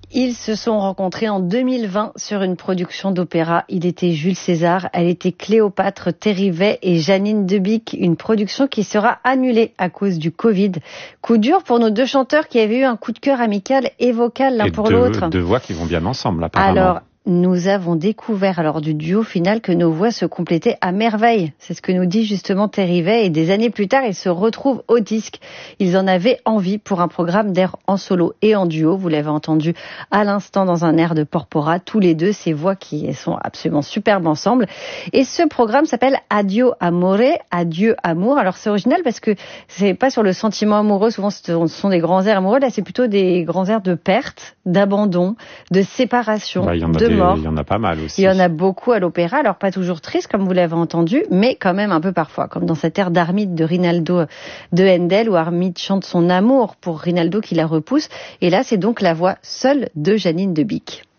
Ils se sont rencontrés en 2020 sur une production d'opéra. Il était Jules César, elle était Cléopâtre Terrivet et Janine Debic. Une production qui sera annulée à cause du Covid. Coup dur pour nos deux chanteurs qui avaient eu un coup de cœur amical et vocal l'un pour l'autre. Deux voix qui vont bien ensemble, apparemment. Alors, nous avons découvert lors du duo final que nos voix se complétaient à merveille. C'est ce que nous dit justement Terrivet. Et des années plus tard, ils se retrouvent au disque. Ils en avaient envie pour un programme d'air en solo et en duo. Vous l'avez entendu à l'instant dans un air de Porpora. Tous les deux, ces voix qui sont absolument superbes ensemble. Et ce programme s'appelle Addio Amore, Adieu Amour. Alors c'est original parce que c'est pas sur le sentiment amoureux. Souvent, ce sont des grands airs amoureux. Là, c'est plutôt des grands airs de perte, d'abandon, de séparation, de mort. Il y en a pas mal aussi. Il y en a beaucoup à l'opéra, alors pas toujours triste comme vous l'avez entendu, mais quand même un peu parfois, comme dans cet air d'Armide de Rinaldo de Handel, où Armide chante son amour pour Rinaldo qui la repousse. Et là, c'est donc la voix seule de Janine Debic.